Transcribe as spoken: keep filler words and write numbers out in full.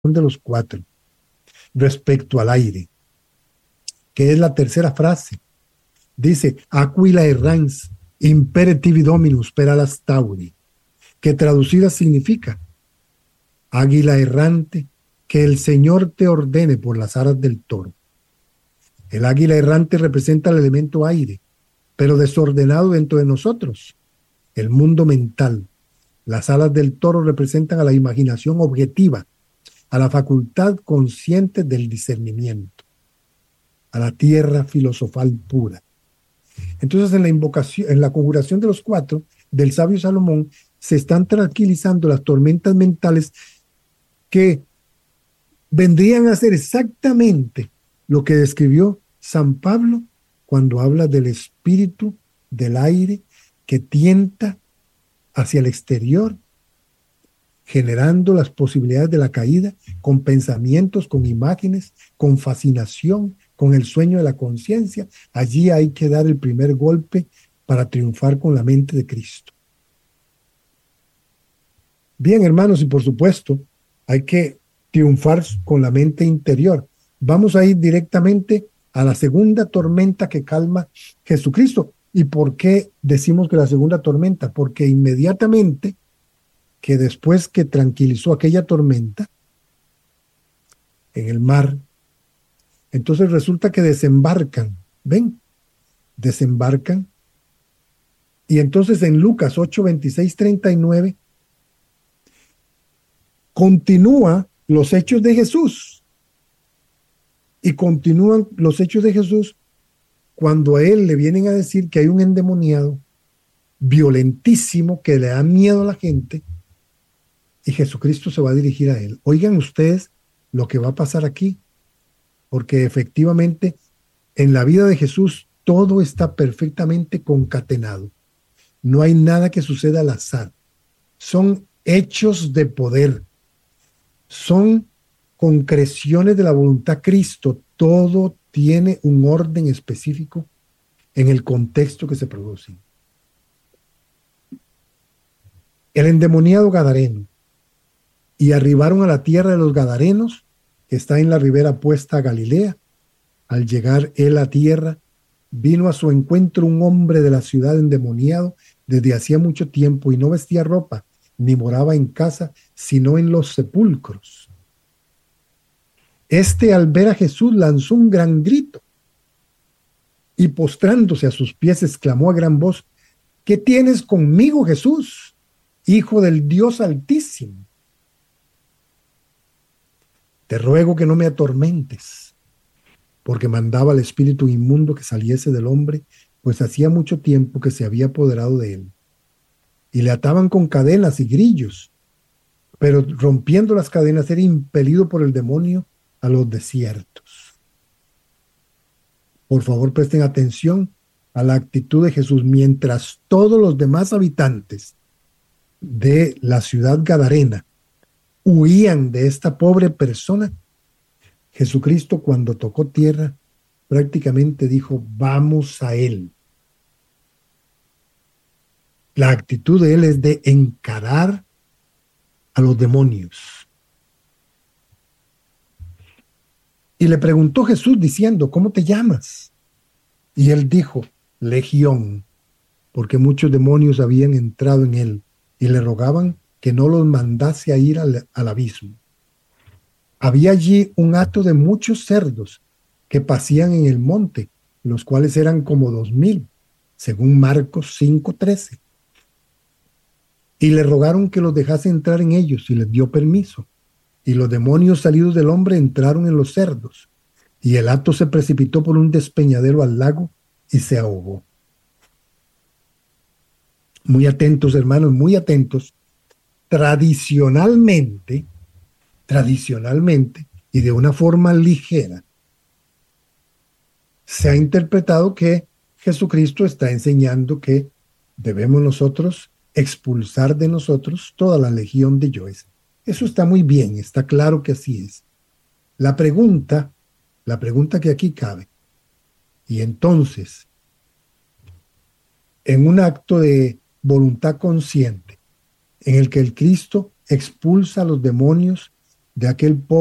de los cuatro respecto al aire, que es la tercera frase. Dice, Aquila errans, imperativi dominus per alas tauri, que traducida significa, águila errante, que el Señor te ordene por las alas del toro. El águila errante representa el elemento aire, pero desordenado dentro de nosotros, el mundo mental. Las alas del toro representan a la imaginación objetiva, a la facultad consciente del discernimiento, a la tierra filosofal pura. Entonces, en la invocación, en la conjuración de los cuatro del sabio Salomón, se están tranquilizando las tormentas mentales que vendrían a ser exactamente lo que describió San Pablo cuando habla del espíritu del aire que tienta hacia el exterior, generando las posibilidades de la caída con pensamientos, con imágenes, con fascinación, con el sueño de la conciencia. Allí hay que dar el primer golpe para triunfar con la mente de Cristo. Bien, hermanos, y por supuesto, hay que triunfar con la mente interior. Vamos a ir directamente a la segunda tormenta que calma Jesucristo. ¿Y por qué decimos que la segunda tormenta? Porque inmediatamente que después que tranquilizó aquella tormenta en el mar, entonces resulta que desembarcan, ¿ven? Desembarcan. Y entonces en Lucas ocho, veintiséis, treinta y nueve, continúa los hechos de Jesús. Y continúan los hechos de Jesús cuando a él le vienen a decir que hay un endemoniado violentísimo que le da miedo a la gente y Jesucristo se va a dirigir a él. Oigan ustedes lo que va a pasar aquí, porque efectivamente en la vida de Jesús todo está perfectamente concatenado. No hay nada que suceda al azar. Son hechos de poder. Son concreciones de la voluntad de Cristo. Todo tiene un orden específico en el contexto que se produce. El endemoniado gadareno. Y arribaron a la tierra de los Gadarenos, que está en la ribera opuesta a Galilea. Al llegar él a tierra, vino a su encuentro un hombre de la ciudad endemoniado desde hacía mucho tiempo y no vestía ropa, ni moraba en casa, sino en los sepulcros. Este, al ver a Jesús, lanzó un gran grito y postrándose a sus pies exclamó a gran voz, ¿qué tienes conmigo, Jesús, Hijo del Dios Altísimo? Te ruego que no me atormentes, porque mandaba al espíritu inmundo que saliese del hombre, pues hacía mucho tiempo que se había apoderado de él. Y le ataban con cadenas y grillos, pero rompiendo las cadenas era impelido por el demonio a los desiertos. Por favor, presten atención a la actitud de Jesús. Mientras todos los demás habitantes de la ciudad gadarena huían de esta pobre persona, Jesucristo, cuando tocó tierra, prácticamente dijo, vamos a él. La actitud de él es de encarar a los demonios. Y le preguntó Jesús diciendo, ¿cómo te llamas? Y él dijo, Legión, porque muchos demonios habían entrado en él y le rogaban que no los mandase a ir al, al abismo. Había allí un hato de muchos cerdos que pasían en el monte, los cuales eran como dos mil, según Marcos cinco trece. Y le rogaron que los dejase entrar en ellos y les dio permiso. Y los demonios salidos del hombre entraron en los cerdos. Y el hato se precipitó por un despeñadero al lago y se ahogó. Muy atentos, hermanos, muy atentos. Tradicionalmente, tradicionalmente y de una forma ligera, se ha interpretado que Jesucristo está enseñando que debemos nosotros expulsar de nosotros toda la legión de Joes. Eso está muy bien, está claro que así es. La pregunta, la pregunta que aquí cabe, y entonces, en un acto de voluntad consciente, en el que el Cristo expulsa a los demonios de aquel